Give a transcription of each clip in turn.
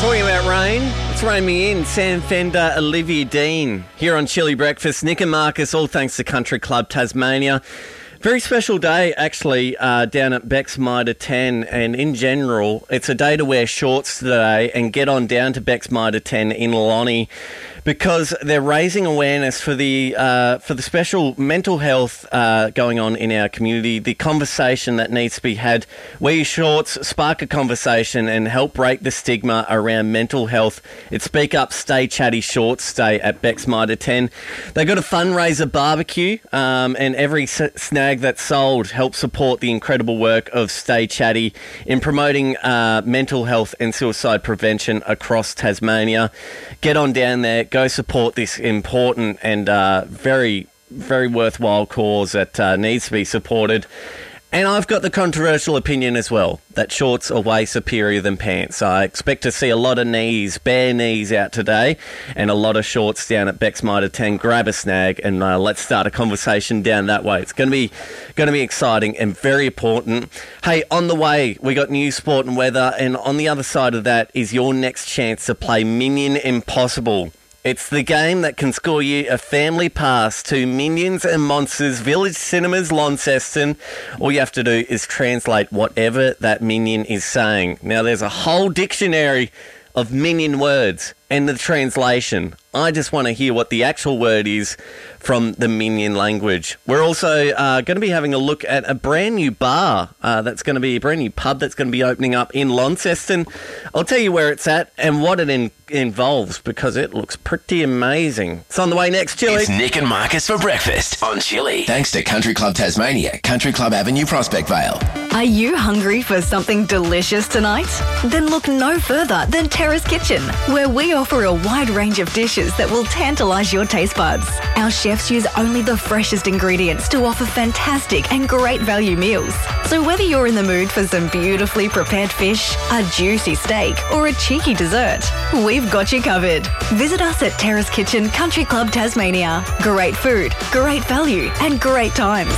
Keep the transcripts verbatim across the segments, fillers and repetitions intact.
Talking about rain, it's raining me in. Sam Fender, Olivia Dean, here on Chili Breakfast. Nick and Marcus, all thanks to Country Club Tasmania. Very special day, actually, uh, down at Beck's Mitre ten, and in general, it's a day to wear shorts today and get on down to Beck's Mitre ten in Lonnie, because they're raising awareness for the uh, for the special mental health uh, going on in our community, the conversation that needs to be had. Wear your shorts, spark a conversation and help break the stigma around mental health. It's Speak Up, Stay Chatty Shorts Day at Beck's Mitre ten. They've got a fundraiser barbecue, um, and every s- snag that's sold helps support the incredible work of Stay Chatty in promoting uh, mental health and suicide prevention across Tasmania. Get on down there, go support this important and uh, very, very worthwhile cause that uh, needs to be supported. And I've got the controversial opinion as well, that shorts are way superior than pants. I expect to see a lot of knees, bare knees out today, and a lot of shorts down at Beck's Mitre ten. Grab a snag and uh, let's start a conversation down that way. It's going to be going to be exciting and very important. Hey, on the way, we got news, sport and weather, and on the other side of that is your next chance to play Minion Impossible. It's the game that can score you a family pass to Minions and Monsters Village Cinemas, Launceston. All you have to do is translate whatever that minion is saying. Now, there's a whole dictionary of minion words and the translation. I just want to hear what the actual word is from the Minion language. We're also uh, going to be having a look at a brand new bar uh, that's going to be a brand new pub that's going to be opening up in Launceston. I'll tell you where it's at and what it in- involves because it looks pretty amazing. It's on the way next, Chili. It's Nick and Marcus for breakfast on Chili. Thanks to Country Club Tasmania, Country Club Avenue, Prospect Vale. Are you hungry for something delicious tonight? Then look no further than Terrace Kitchen, where we offer a wide range of dishes that will tantalise your taste buds. Our chefs use only the freshest ingredients to offer fantastic and great value meals. So whether you're in the mood for some beautifully prepared fish, a juicy steak, or a cheeky dessert, we've got you covered. Visit us at Terrace Kitchen Country Club Tasmania. Great food, great value, and great times.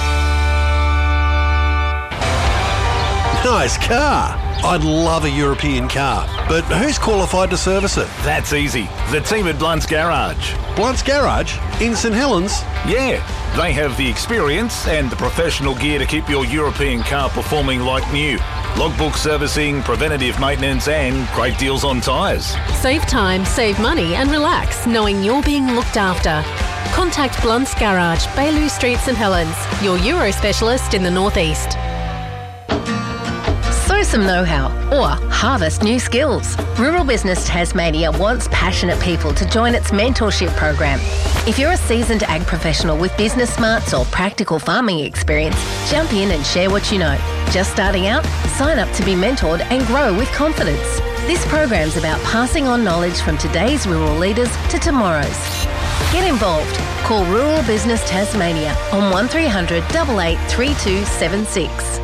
Nice car. I'd love a European car, but who's qualified to service it? That's easy. The team at Blunt's Garage. Blunt's Garage? In St Helens? Yeah, they have the experience and the professional gear to keep your European car performing like new. Logbook servicing, preventative maintenance and great deals on tyres. Save time, save money and relax knowing you're being looked after. Contact Blunt's Garage, Bailey Street, St Helens, your Euro specialist in the northeast. Sow some know-how or harvest new skills. Rural Business Tasmania wants passionate people to join its mentorship program. If you're a seasoned ag professional with business smarts or practical farming experience, jump in and share what you know. Just starting out? Sign up to be mentored and grow with confidence. This program's about passing on knowledge from today's rural leaders to tomorrow's. Get involved. Call Rural Business Tasmania on one three hundred, eight eight three two seven six.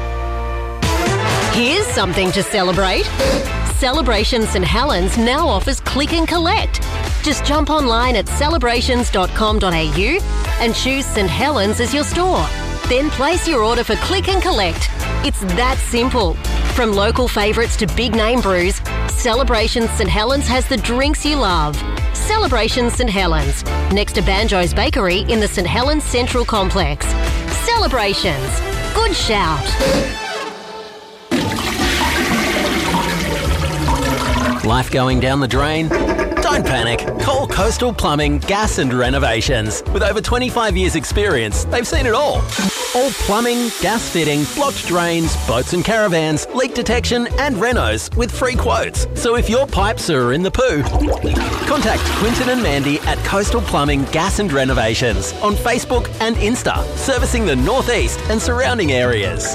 Here's something to celebrate. Celebration St Helens now offers Click and Collect. Just jump online at celebrations dot com dot a u and choose St Helens as your store. Then place your order for Click and Collect. It's that simple. From local favourites to big name brews, Celebration St Helens has the drinks you love. Celebration St Helens, next to Banjo's Bakery in the St Helens Central Complex. Celebrations. Good shout. Life going down the drain? Don't panic. Call Coastal Plumbing, Gas and Renovations. With over twenty-five years experience, they've seen it all. All plumbing, gas fitting, blocked drains, boats and caravans, leak detection and renos with free quotes. So if your pipes are in the poo, contact Quinton and Mandy at Coastal Plumbing, Gas and Renovations on Facebook and Insta, servicing the northeast and surrounding areas.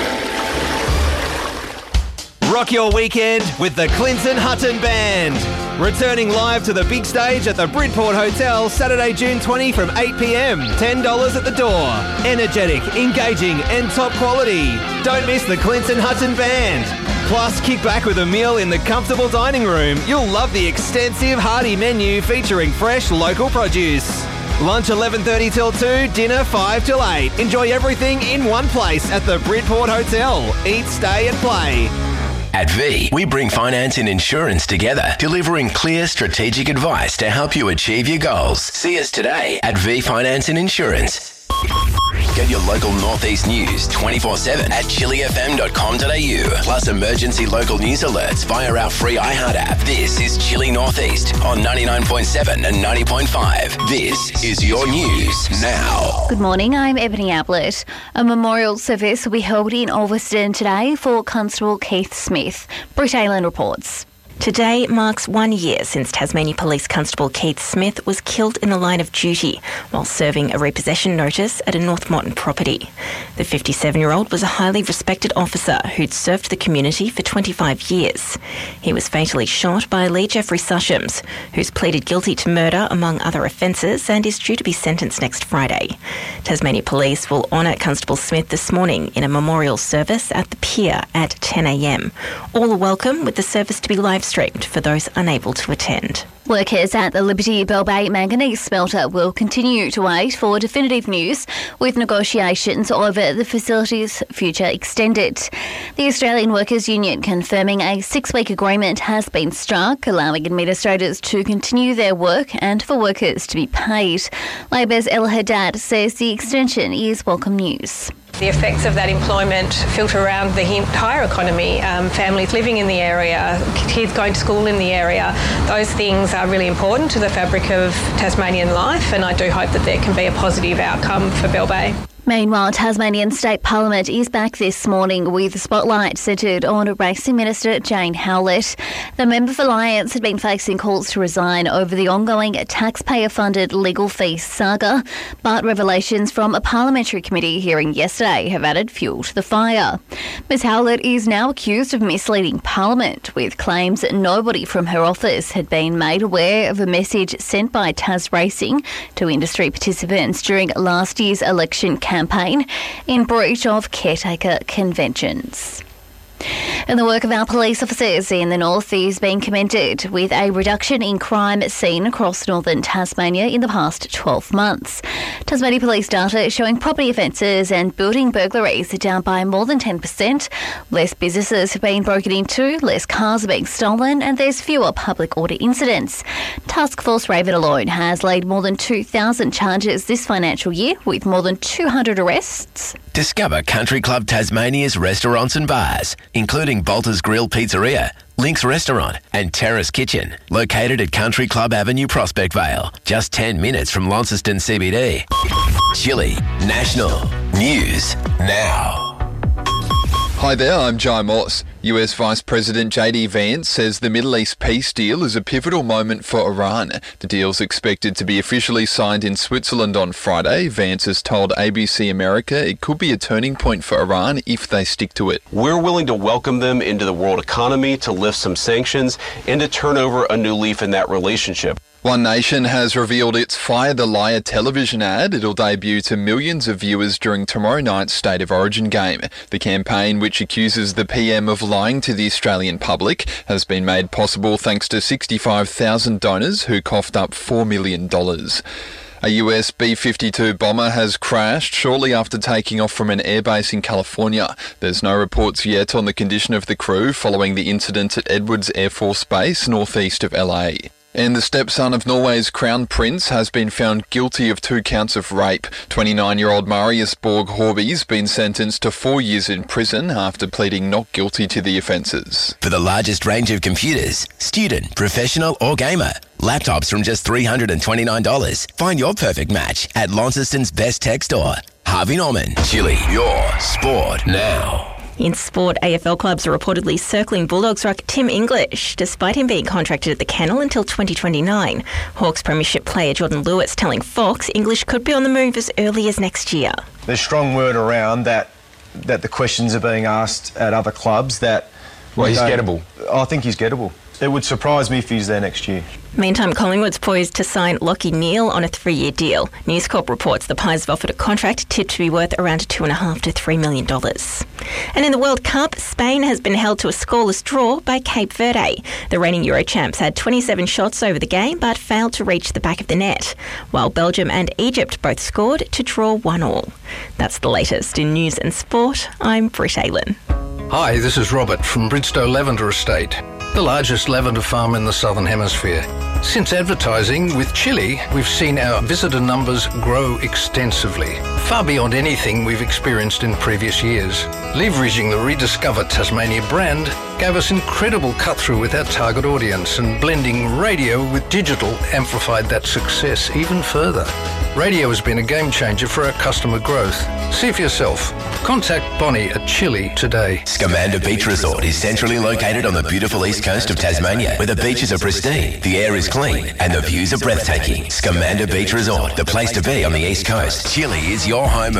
Rock your weekend with the Clinton Hutton Band. Returning live to the big stage at the Bridport Hotel Saturday, June twentieth from eight p m. ten dollars at the door. Energetic, engaging and top quality. Don't miss the Clinton Hutton Band. Plus, kick back with a meal in the comfortable dining room. You'll love the extensive hearty menu featuring fresh local produce. Lunch eleven thirty till two, dinner five till eight. Enjoy everything in one place at the Bridport Hotel. Eat, stay and play. At V, we bring finance and insurance together, delivering clear strategic advice to help you achieve your goals. See us today at V Finance and Insurance. Get your local Northeast news twenty-four seven at chili f m dot com dot a u. Plus emergency local news alerts via our free iHeart app. This is Chili Northeast on ninety-nine point seven and ninety point five. This is your news now. Good morning, I'm Ebony Ablett. A memorial service will be held in Ulverston today for Constable Keith Smith. Britt Aylan reports. Today marks one year since Tasmania Police Constable Keith Smith was killed in the line of duty while serving a repossession notice at a North Moreton property. The fifty-seven-year-old was a highly respected officer who'd served the community for twenty-five years. He was fatally shot by Lee Jeffrey Sushams, who's pleaded guilty to murder among other offences and is due to be sentenced next Friday. Tasmania Police will honour Constable Smith this morning in a memorial service at the pier at ten a m. All are welcome, with the service to be live streamed for those unable to attend. Workers at the Liberty Bell Bay manganese smelter will continue to wait for definitive news, with negotiations over the facility's future extended. The Australian Workers' Union confirming a six-week agreement has been struck, allowing administrators to continue their work and for workers to be paid. Labor's El Haddad says the extension is welcome news. The effects of that employment filter around the entire economy. Um, families living in the area, kids going to school in the area, those things are really important to the fabric of Tasmanian life, and I do hope that there can be a positive outcome for Bell Bay. Meanwhile, Tasmanian State Parliament is back this morning with the spotlight centred on Racing Minister Jane Howlett. The member for Lions had been facing calls to resign over the ongoing taxpayer-funded legal fees saga, but revelations from a parliamentary committee hearing yesterday have added fuel to the fire. Miz Howlett is now accused of misleading Parliament, with claims that nobody from her office had been made aware of a message sent by Tas Racing to industry participants during last year's election campaign. campaign in breach of caretaker conventions. And the work of our police officers in the north is being commended, with a reduction in crime seen across northern Tasmania in the past twelve months. Tasmania Police data showing property offences and building burglaries are down by more than ten percent. Less businesses have been broken into, less cars are being stolen, and there's fewer public order incidents. Task Force Raven alone has laid more than two thousand charges this financial year, with more than two hundred arrests. Discover Country Club Tasmania's restaurants and bars, including Bolter's Grill Pizzeria, Link's Restaurant and Terrace Kitchen, located at Country Club Avenue, Prospect Vale, just ten minutes from Launceston C B D. Chili National News Now. Hi there, I'm Jai Moss. U S Vice President J D Vance says the Middle East peace deal is a pivotal moment for Iran. The deal's expected to be officially signed in Switzerland on Friday. Vance has told A B C America it could be a turning point for Iran if they stick to it. We're willing to welcome them into the world economy, to lift some sanctions, and to turn over a new leaf in that relationship. One Nation has revealed its Fire the Liar television ad. It'll debut to millions of viewers during tomorrow night's State of Origin game. The campaign, which accuses the P M of lying to the Australian public, has been made possible thanks to sixty-five thousand donors who coughed up four million dollars. A U S B fifty-two bomber has crashed shortly after taking off from an airbase in California. There's no reports yet on the condition of the crew following the incident at Edwards Air Force Base, northeast of L A. And the stepson of Norway's Crown Prince has been found guilty of two counts of rape. twenty-nine-year-old Marius Borg Horby's been sentenced to four years in prison after pleading not guilty to the offences. For the largest range of computers, student, professional or gamer, laptops from just three hundred twenty-nine dollars. Find your perfect match at Launceston's best tech store. Harvey Norman, Chili, your sport now. In sport, A F L clubs are reportedly circling Bulldogs rock Tim English, despite him being contracted at the Kennel until twenty twenty-nine. Hawks premiership player Jordan Lewis telling Fox English could be on the move as early as next year. There's strong word around that that the questions are being asked at other clubs that... Well, he's gettable. I think he's gettable. It would surprise me if he's there next year. Meantime, Collingwood's poised to sign Lachie Neale on a three-year deal. News Corp reports the Pies have offered a contract tipped to be worth around two and a half to three million dollars. And in the World Cup, Spain has been held to a scoreless draw by Cape Verde. The reigning Euro champs had twenty-seven shots over the game, but failed to reach the back of the net, while Belgium and Egypt both scored to draw one all. That's the latest in news and sport. I'm Britt Aylan. Hi, this is Robert from Bridstow Lavender Estate, the largest lavender farm in the Southern Hemisphere. Since advertising with Chili, we've seen our visitor numbers grow extensively, far beyond anything we've experienced in previous years. Leveraging the rediscovered Tasmania brand gave us incredible cut-through with our target audience, and blending radio with digital amplified that success even further. Radio has been a game changer for our customer growth. See for yourself. Contact Bonnie at Chili today. Scamander Beach Resort is centrally located on the beautiful east coast of Tasmania, where the beaches are pristine, the air is clean, and the views are breathtaking. Scamander Beach Resort, the place to be on the east coast. Chili is your home of